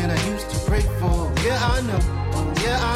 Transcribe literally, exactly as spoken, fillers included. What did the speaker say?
that I used to pray for. Yeah, I know, yeah, I